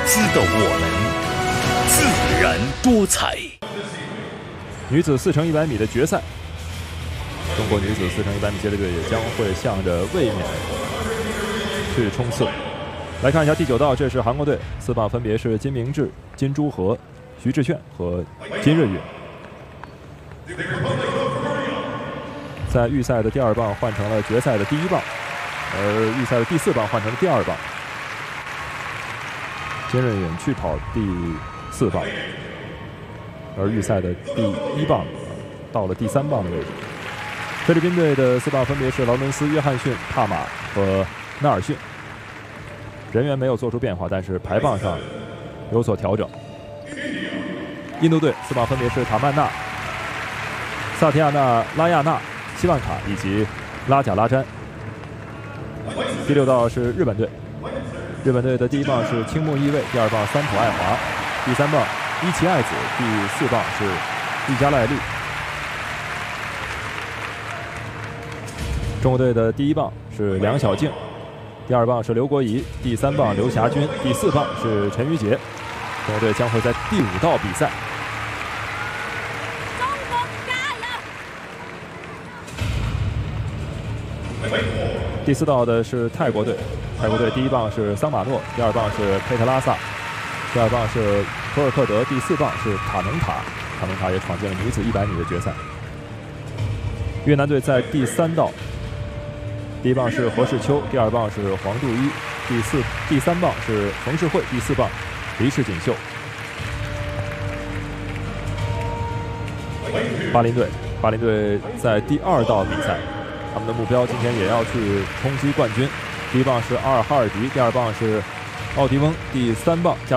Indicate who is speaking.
Speaker 1: 姿的我们，自然多彩。
Speaker 2: 女子4乘100米的决赛，中国女子4乘100米接力队也将会向着卫冕去冲刺。来看一下第9道，这是韩国队，4棒分别是金明智、金珠和、徐志炫和金润允。在预赛的第2棒换成了决赛的第1棒，而预赛的第4棒换成了第2棒。金润允去跑第4棒，而预赛的第1棒到了第3棒的位置。菲律宾队的4棒分别是劳伦斯、约翰逊、帕马和纳尔逊。人员没有做出变化，但是排棒上有所调整。印度队4棒分别是塔曼纳、萨提亚纳、拉亚纳、希万卡以及拉贾拉詹。第6道是日本队，日本队的第1棒是青木义卫，第2棒三浦爱华，第3棒伊奇爱子，第4棒是伊加赖利。中国队的第1棒是梁晓静，第2棒是刘国仪，第3棒刘霞军，第4棒是陈瑜杰。中国队将会在第5道比赛。
Speaker 3: 中国加油！
Speaker 2: 第4道的是泰国队，泰国队第1棒是桑马诺，第2棒是佩特拉萨，第2棒是托尔克德，第4棒是卡能塔，卡能塔也闯进了女子100米的决赛。越南队在第3道，第1棒是何世秋，第2棒是黄杜一，第3棒是冯世慧，第4棒黎世锦绣。巴林队在第2道比赛，他们的目标今天也要去冲击冠军。第1棒是阿尔哈尔迪，第2棒是奥迪翁，第3棒加